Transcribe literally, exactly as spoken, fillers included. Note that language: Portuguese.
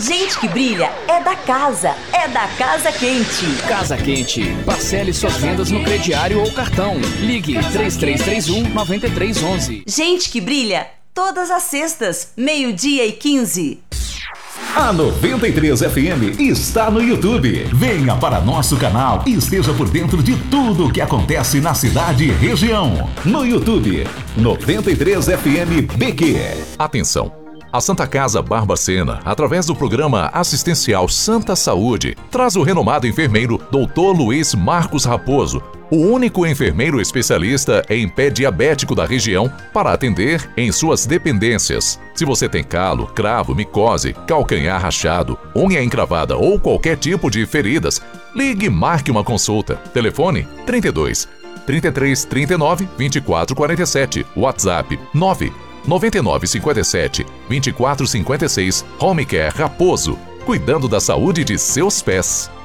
Gente que brilha é da casa, é da Casa Quente. Casa Quente. Parcele suas vendas no crediário ou cartão. Ligue três três três um, nove três um um. Gente que brilha todas as sextas, meio-dia e quinze. A noventa e três F M está no YouTube. Venha para nosso canal e esteja por dentro de tudo o que acontece na cidade e região. No YouTube, noventa e três F M B Q. Atenção! A Santa Casa Barbacena, através do programa assistencial Santa Saúde, traz o renomado enfermeiro doutor Luiz Marcos Raposo, o único enfermeiro especialista em pé diabético da região, para atender em suas dependências. Se você tem calo, cravo, micose, calcanhar rachado, unha encravada ou qualquer tipo de feridas, ligue e marque uma consulta. Telefone trinta e dois, trinta e três, trinta e nove, vinte e quatro quarenta e sete, WhatsApp nove noventa e nove, cinquenta e sete, vinte e quatro cinquenta e seis. Home Care Raposo, cuidando da saúde de seus pés.